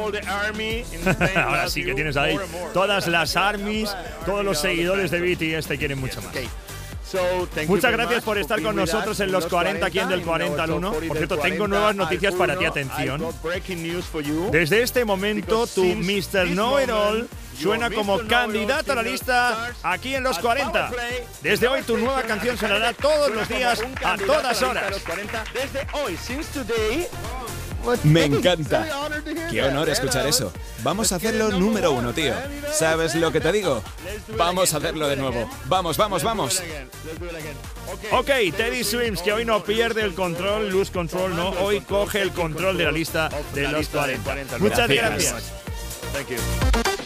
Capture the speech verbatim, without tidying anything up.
Ahora sí que tienes ahí todas las armies, todos los seguidores de B T S te quieren mucho más. Muchas gracias por estar con nosotros en los cuarenta, aquí en Del cuarenta al uno. Por cierto, tengo nuevas noticias para ti, atención. Desde este momento, tu mister Know-It-All suena como candidato a la lista aquí en los cuarenta. Desde hoy, tu nueva canción sonará todos los días, a todas horas. Desde hoy, since today. Me encanta. Qué honor escuchar eso. Vamos a hacerlo número uno, tío. ¿Sabes lo que te digo? Vamos a hacerlo de nuevo. Vamos, vamos, vamos. Ok, Teddy Swims, que hoy no pierde el control, lose control, no. Hoy coge el control de la lista de los cuarenta. Muchas gracias. Thank you.